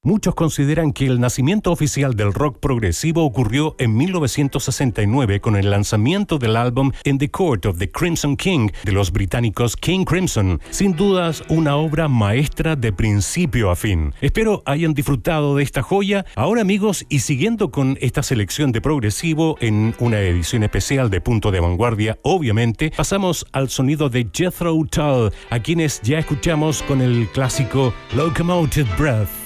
Muchos consideran que el nacimiento oficial del rock progresivo ocurrió en 1969 con el lanzamiento del álbum In the Court of the Crimson King de los británicos King Crimson. Sin dudas, una obra maestra de principio a fin. Espero hayan disfrutado de esta joya. Ahora, amigos, y siguiendo con esta selección de progresivo en una edición especial de Punto de Vanguardia, obviamente, pasamos al sonido de Jethro Tull, a quienes ya escuchamos con el clásico Locomotive Breath.